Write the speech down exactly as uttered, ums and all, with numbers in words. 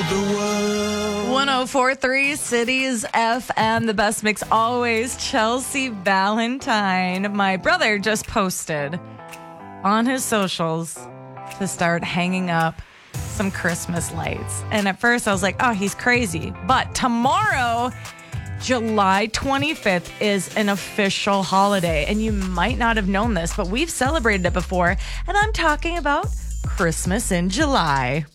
the world. one oh four point three Cities F M, the best mix always. Chelsea Valentine. My brother just posted on his socials to start hanging up some Christmas lights. And at first I was like, oh, he's crazy. But tomorrow, July twenty-fifth, is an official holiday. And you might not have known this, but we've celebrated it before. And I'm talking about Christmas in July.